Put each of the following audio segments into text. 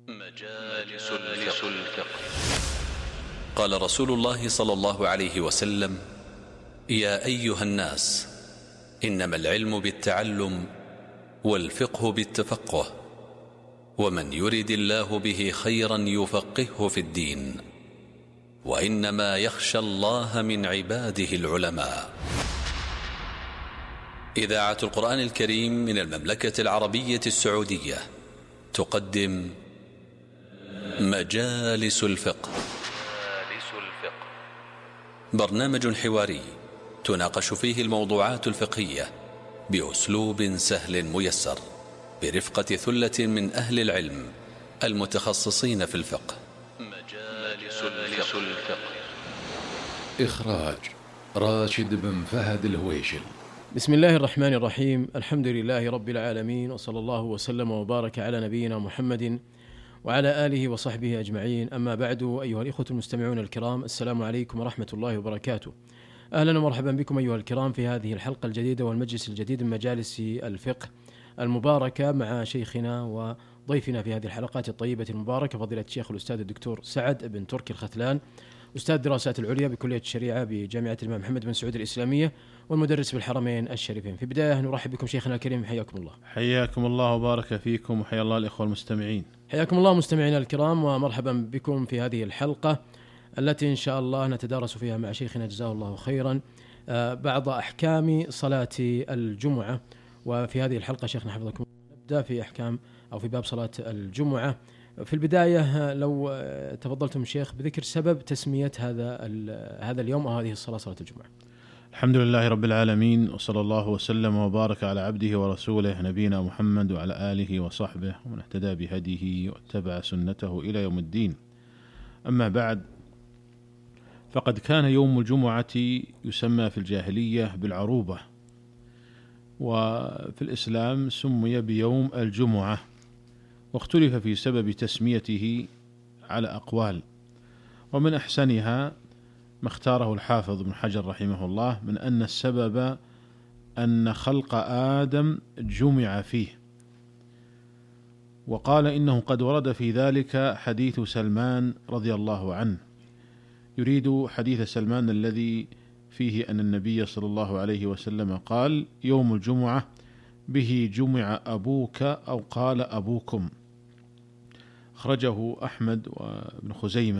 مجالس الفقه. قال رسول الله صلى الله عليه وسلم: يا أيها الناس، إنما العلم بالتعلم والفقه بالتفقه، ومن يرد الله به خيرا يفقهه في الدين، وإنما يخشى الله من عباده العلماء. إذاعة القرآن الكريم من المملكة العربية السعودية تقدم مجالس الفقه. برنامج حواري تناقش فيه الموضوعات الفقهية بأسلوب سهل ميسر، برفقة ثلة من أهل العلم المتخصصين في الفقه. مجالس الفقه. إخراج راشد بن فهد الهويشل. بسم الله الرحمن الرحيم. الحمد لله رب العالمين، وصلى الله وسلم وبارك على نبينا محمد وعلى آله وصحبه أجمعين. أما بعد، أيها الإخوة المستمعون الكرام، السلام عليكم ورحمة الله وبركاته. أهلا ومرحبا بكم أيها الكرام في هذه الحلقة الجديدة والمجلس الجديد من مجالس الفقه المباركة، مع شيخنا وضيفنا في هذه الحلقات الطيبة المباركة فضيلة الشيخ الأستاذ الدكتور سعد بن تركي الختلان، أستاذ الدراسات العليا بكلية الشريعة بجامعة الإمام محمد بن سعود الإسلامية، والمدرس بالحرمين الشريفين. في بداية نرحب بكم شيخنا الكريم، حياكم الله. حياكم الله وبارك فيكم، وحيا الله الإخوة المستمعين. حياكم الله مستمعينا الكرام، ومرحبا بكم في هذه الحلقة التي إن شاء الله نتدارس فيها مع شيخنا جزاه الله خيرا بعض أحكام صلاة الجمعة. وفي هذه الحلقة شيخنا حفظكم نبدأ في أحكام أو في باب صلاة الجمعة. في البداية لو تفضلتم شيخ بذكر سبب تسمية هذا اليوم أو هذه الصلاة صلاة الجمعة. الحمد لله رب العالمين، وصلى الله وسلم وبارك على عبده ورسوله نبينا محمد وعلى آله وصحبه ومن اهتدى بهديه واتبع سنته إلى يوم الدين. أما بعد، فقد كان يوم الجمعة يسمى في الجاهلية بالعروبة، وفي الإسلام سمي بيوم الجمعة، واختلف في سبب تسميته على أقوال، ومن أحسنها ما اختاره الحافظ بن حجر رحمه الله من أن السبب أن خلق آدم جمع فيه، وقال إنه قد ورد في ذلك حديث سلمان رضي الله عنه، يريد حديث سلمان الذي فيه أن النبي صلى الله عليه وسلم قال: يوم الجمعة به جمع أبوك، أو قال أبوكم، أخرجه أحمد وابن خزيمة،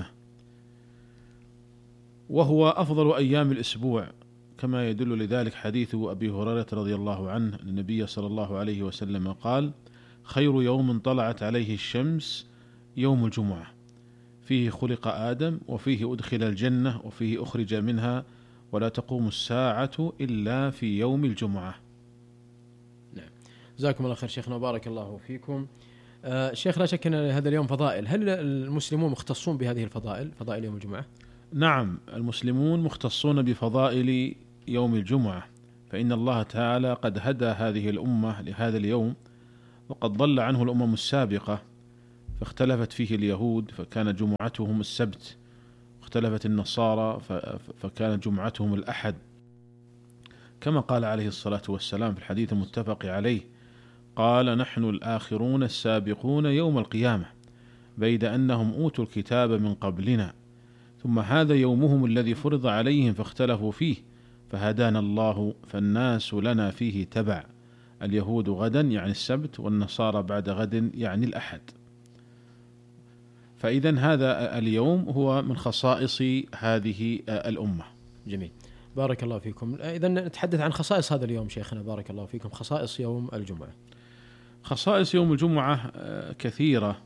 وهو أفضل أيام الأسبوع، كما يدل لذلك حديث أبي هريرة رضي الله عنه أن النبي صلى الله عليه وسلم قال: خير يوم طلعت عليه الشمس يوم الجمعة، فيه خلق آدم، وفيه أدخل الجنة، وفيه أخرج منها، ولا تقوم الساعة إلا في يوم الجمعة. نعم، جزاكم الله خير شيخنا وبارك الله فيكم. شيخ، لا شك أن هذا اليوم فضائل، هل المسلمون مختصون بهذه الفضائل، فضائل يوم الجمعة؟ نعم، المسلمون مختصون بفضائل يوم الجمعة، فإن الله تعالى قد هدى هذه الأمة لهذا اليوم، وقد ضل عنه الأمم السابقة، فاختلفت فيه اليهود فكانت جمعتهم السبت، اختلفت النصارى فكانت جمعتهم الأحد، كما قال عليه الصلاة والسلام في الحديث المتفق عليه، قال: نحن الآخرون السابقون يوم القيامة، بيد أنهم أوتوا الكتاب من قبلنا، ثم هذا يومهم الذي فرض عليهم فاختلفوا فيه، فهدانا الله، فالناس لنا فيه تبع، اليهود غدا يعني السبت، والنصارى بعد غد يعني الأحد. فإذن هذا اليوم هو من خصائص هذه الأمة. جميل، بارك الله فيكم. إذن نتحدث عن خصائص هذا اليوم شيخنا بارك الله فيكم، خصائص يوم الجمعة. خصائص يوم الجمعة كثيرة،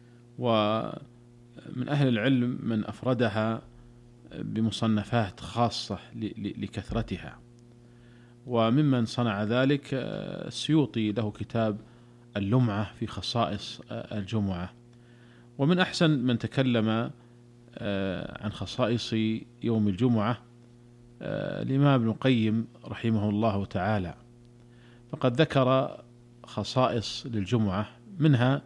ومن أهل العلم من أفردها بمصنفات خاصة لكثرتها، وممن صنع ذلك السيوطي له كتاب اللمعة في خصائص الجمعة. ومن أحسن من تكلم عن خصائص يوم الجمعة الإمام ابن القيم رحمه الله تعالى، فقد ذكر خصائص للجمعة، منها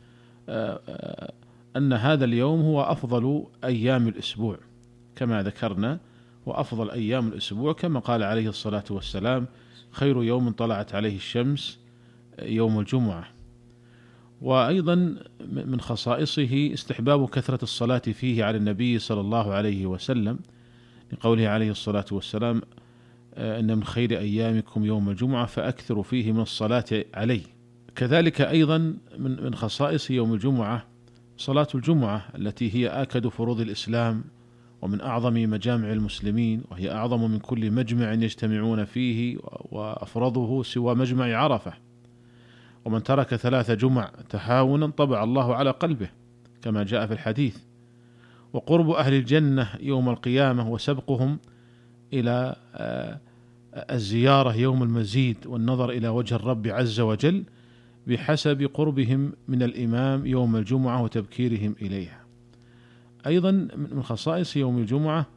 أن هذا اليوم هو أفضل أيام الأسبوع، كما ذكرنا، وأفضل أيام الأسبوع كما قال عليه الصلاة والسلام: خير يوم طلعت عليه الشمس يوم الجمعة. وأيضا من خصائصه استحباب كثرة الصلاة فيه على النبي صلى الله عليه وسلم، لقوله عليه الصلاة والسلام: إن من خير أيامكم يوم الجمعة فأكثروا فيه من الصلاة عليه. كذلك أيضا من خصائص يوم الجمعة صلاة الجمعة التي هي آكد فروض الإسلام ومن أعظم مجامع المسلمين، وهي أعظم من كل مجمع يجتمعون فيه، وأفرضه سوى مجمع عرفة. ومن ترك 3 جمع تهاونا طبع الله على قلبه كما جاء في الحديث. وقرب أهل الجنة يوم القيامة وسبقهم إلى الزيارة يوم المزيد والنظر إلى وجه الرب عز وجل بحسب قربهم من الإمام يوم الجمعة وتبكيرهم إليها. أيضا من خصائص يوم الجمعة